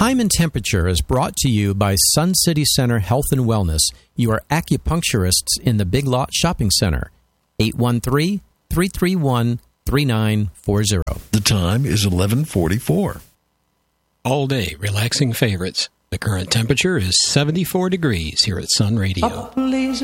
Time and Temperature is brought to you by Sun City Center Health and Wellness, your acupuncturists in the Big Lot Shopping Center. 813-331-3940. The time is 11:44. All day, relaxing favorites. The current temperature is 74 degrees here at Sun Radio.